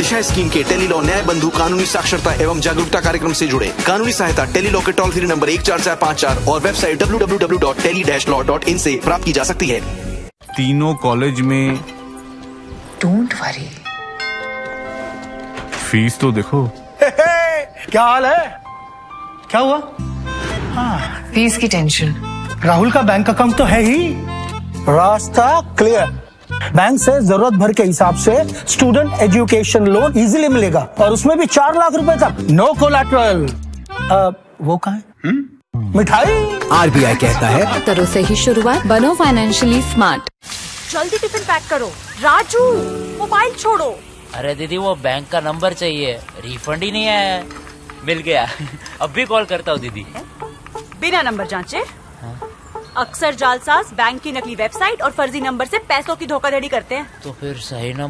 दिशा scheme के Tele-Law न्याय बंधु कानूनी साक्षरता एवं जागरूकता कार्यक्रम से जुड़े। कानूनी सहायता टेलीलॉ के टोल फ्री नंबर 14454 और वेबसाइट www.tele-law.in से प्राप्त की जा सकती है। तीनों कॉलेज में डोंट वरी, फीस तो देखो। क्या हाल है? क्या हुआ? फीस की टेंशन। राहुल का बैंक अकाउंट तो है ही, रास्ता क्लियर। बैंक से जरूरत भर के हिसाब से स्टूडेंट एजुकेशन लोन इजीली मिलेगा और उसमें भी 4 लाख रुपए तक, नो कोलैटरल। वो कहाँ है? मिठाई। आरबीआई कहता है करो से ही शुरुआत, बनो फाइनेंशियली स्मार्ट। जल्दी टिफिन पैक करो। राजू, मोबाइल छोड़ो। अरे दीदी वो बैंक का नंबर चाहिए, रिफंड ही नहीं आया है। मिल गया। अब भी कॉल करता हूँ दीदी। बिना नंबर जांचे? अक्सर जालसाज बैंक की नकली वेबसाइट और फर्जी नंबर से पैसों की धोखाधड़ी करते हैं। तो फिर सही नंबर